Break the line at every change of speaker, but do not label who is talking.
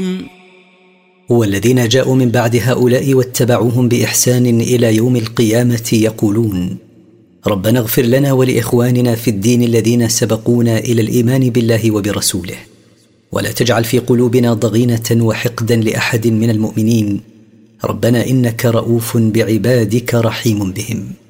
والذين جاءوا من بعد هؤلاء واتبعوهم بإحسان إلى يوم القيامة يقولون ربنا اغفر لنا ولإخواننا في الدين الذين سبقونا إلى الإيمان بالله وبرسوله ولا تجعل في قلوبنا ضغينة وحقدا لأحد من المؤمنين ربنا إنك رؤوف بعبادك رحيم بهم.